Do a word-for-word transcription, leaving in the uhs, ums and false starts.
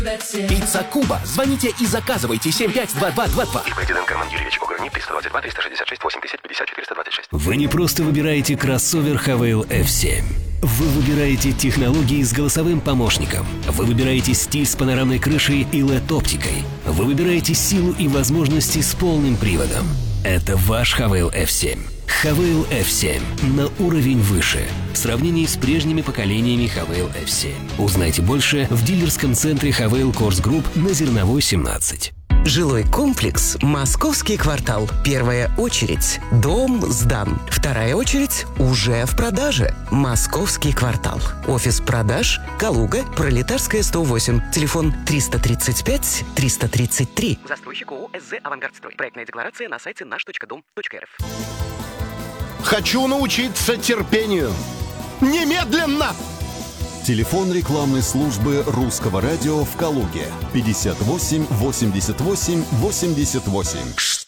Пицца Куба. Звоните и заказывайте семь пять два два два два. Президент Карман Юрьевич Огорни, триста двадцать два триста шестьдесят шесть восемьдесят пятьдесят четыреста двадцать шесть. Вы не просто выбираете кроссовер Хавейл эф семь. Вы выбираете технологии с голосовым помощником. Вы выбираете стиль с панорамной крышей и эл и ди-оптикой. Вы выбираете силу и возможности с полным приводом. Это ваш Хавейл эф семь. Хавейл эф семь на уровень выше в сравнении с прежними поколениями Хавейл эф семь. Узнайте больше в дилерском центре Хавейл Корс Групп на Зерновой семнадцать. Жилой комплекс «Московский квартал». Первая очередь. Дом сдан. Вторая очередь уже в продаже. «Московский квартал». Офис продаж Калуга, Пролетарская, сто восемь. Телефон триста тридцать пять триста тридцать три. Застройщик ООО СЗ «Авангардстрой». Проектная декларация на сайте наш точка дом точка эр эф. Хочу научиться терпению. Немедленно! Телефон рекламной службы Русского радио в Калуге. пятьдесят восемь восемьдесят восемь восемьдесят восемь.